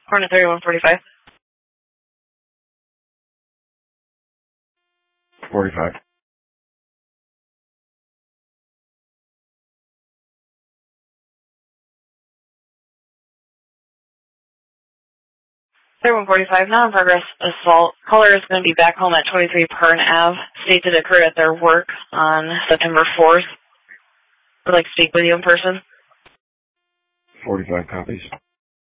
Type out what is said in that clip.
Hornet 3145. 45. Third 145, now in progress assault. Caller is going to be back home at 23 Pern Ave. State did occur at their work on September 4th. Would like to speak with you in person. 45 copies.